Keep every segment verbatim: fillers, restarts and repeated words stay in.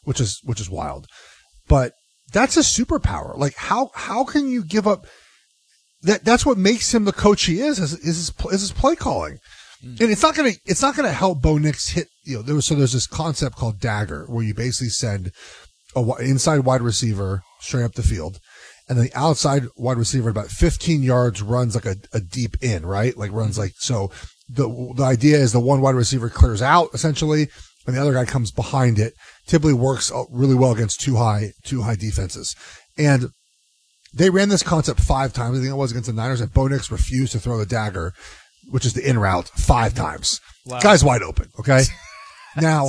which is which is wild. But that's a superpower. Like how how can you give up that? That's what makes him the coach he is. Is, is his is his play calling, mm. and it's not gonna it's not gonna help Bo Nix hit. You know, there was so there's this concept called dagger where you basically send a inside wide receiver straight up the field, and the outside wide receiver about fifteen yards runs like a, a deep in, right? Like runs like so. The the idea is the one wide receiver clears out essentially, and the other guy comes behind it. Typically works really well against two high two high defenses, and they ran this concept five times. I think it was against the Niners, and Bo Nix refused to throw the dagger, which is the in route, five times. Wow. Guy's wide open. Okay, now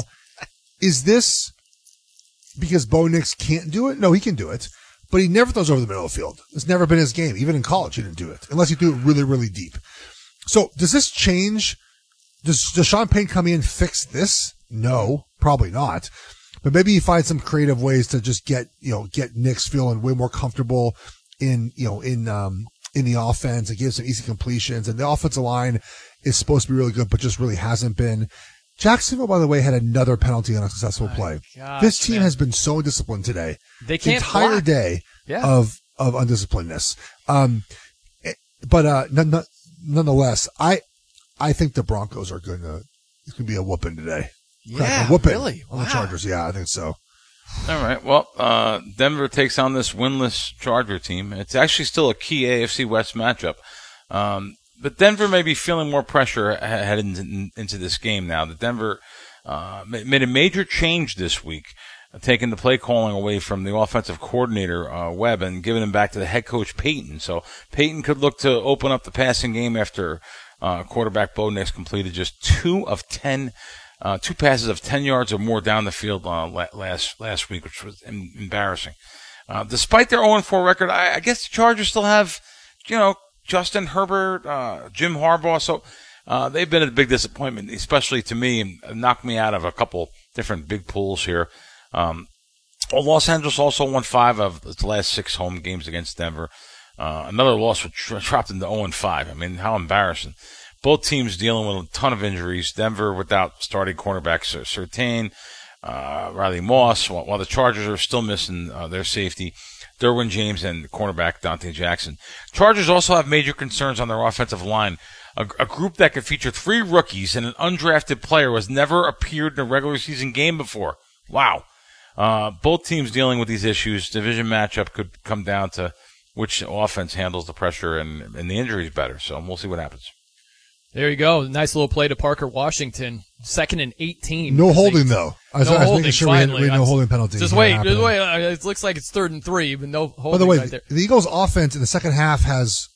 is this because Bo Nix can't do it? No, he can do it, but he never throws over the middle of the field. It's never been his game. Even in college, he didn't do it unless he threw it really really deep. So does this change? Does, does Sean Payton come in and fix this? No, probably not. But maybe he finds some creative ways to just get, you know, get Nix feeling way more comfortable in, you know, in, um, in the offense and give some easy completions. And the offensive line is supposed to be really good, but just really hasn't been. Jacksonville, by the way, had another penalty on a successful play. Gosh, this team man. has been so disciplined today. They can't the entire block. day yeah. of, of undisciplinedness. Um, but, uh, none, none, Nonetheless, I I think the Broncos are going to it's going to be a whooping today. Yeah, a whooping really? on wow. the Chargers. Yeah, I think so. All right. Well, uh, Denver takes on this winless Charger team. It's actually still a key A F C West matchup. Um, but Denver may be feeling more pressure heading into, into this game now. The Denver uh, made a major change this week, taking the play calling away from the offensive coordinator, uh, Webb, and giving him back to the head coach, Payton. So Payton could look to open up the passing game after uh, quarterback Bo Nix completed just two of ten, uh, two passes of ten yards or more down the field uh, last last week, which was em- embarrassing. Uh, despite their oh and four record, I, I guess the Chargers still have, you know, Justin Herbert, uh, Jim Harbaugh. So uh, they've been a big disappointment, especially to me, and knocked me out of a couple different big pools here. Um, well, Los Angeles also won five of the last six home games against Denver. Uh, another loss was tra- dropped into oh and five. I mean, how embarrassing. Both teams dealing with a ton of injuries. Denver without starting cornerback Surtain, uh, Riley Moss, while, while the Chargers are still missing uh, their safety, Derwin James and cornerback Dante Jackson. Chargers also have major concerns on their offensive line. A, a group that could feature three rookies and an undrafted player who has never appeared in a regular season game before. Wow. Uh, both teams dealing with these issues. Division matchup could come down to which offense handles the pressure and, and the injuries better. So we'll see what happens. There you go. Nice little play to Parker Washington. Second and eighteen. No holding, though. I was, no I was holding, making sure we had, we had no holding penalty. Just wait. Just wait. It looks like it's third and three, but no holding. By the way, right there. the Eagles' offense in the second half has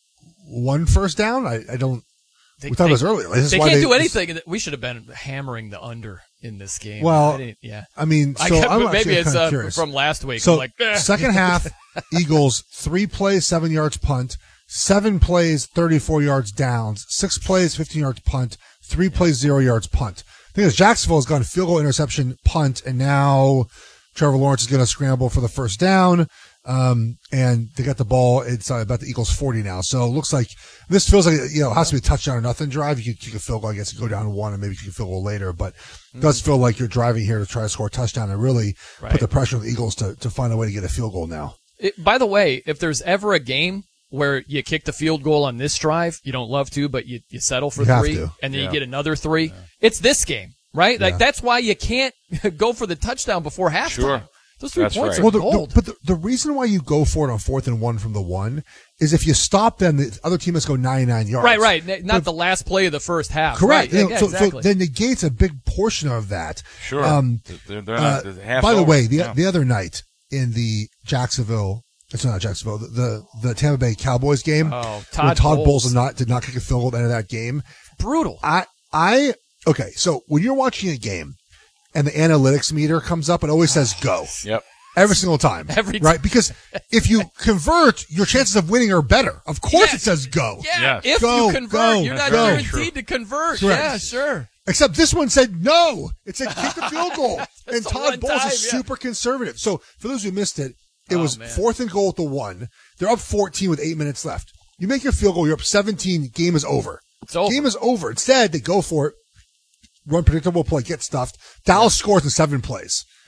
one first down. I, I don't. They, we thought they, it was earlier. This they is why can't they, do anything. We should have been hammering the under in this game. Well, I yeah. I mean, so I kept, I'm maybe it's uh, curious. from last week. So I'm like, eh. second half, Eagles three plays, seven yards punt, seven plays, thirty-four yards downs, six plays, fifteen yards punt, three plays, zero yards punt. The thing is, Jacksonville has gone field goal, interception, punt, and now Trevor Lawrence is going to scramble for the first down. Um, and they got the ball. It's uh, about the Eagles forty now. So it looks like this feels like, you know, it has to be a touchdown or nothing drive. You can kick a field goal, I guess, and go down one, and maybe you can field goal later. But it does feel like you're driving here to try to score a touchdown and really right. put the pressure on the Eagles to, to find a way to get a field goal now. It, by the way, if there's ever a game where you kick the field goal on this drive, you don't love to, but you, you settle for you three, to. and then yeah. you get another three, yeah. it's this game, right? Like yeah. that's why you can't go for the touchdown before halftime. Sure. Those three That's points right. are Well, the, gold. the, but the, the reason why you go for it on fourth and one from the one is if you stop them, the other team must go ninety-nine yards. Right, right. Not but, the last play of the first half. Correct. Right. You know, yeah, so, exactly. so then negates a big portion of that. Sure. Um, they're, they're not, uh, they're half by the over. way, the yeah. the other night in the Jacksonville, it's not Jacksonville, the the, the Tampa Bay Cowboys game, oh, Todd, Todd, Todd Bowles. Bowles did not did not kick a field goal at the end of that game. Brutal. I I okay. So when you're watching a game and the analytics meter comes up, it always says go. Yep. Every single time. Every right? Because if you convert, your chances of winning are better. Of course yes. it says go. Yeah, Yes. if Go, you convert, go, you're not go. guaranteed to convert. Correct. Yeah, sure. Except this one said no. It said kick the field goal. And the Todd one Bowles time, is yeah. super conservative. So for those who missed it, it Oh, was man. fourth and goal at the one. They're up fourteen with eight minutes left. You make your field goal, you're up seventeen, game is over. It's over. Game is over. Instead, they go for it, run predictable play, get stuffed. Dallas scores in seven plays.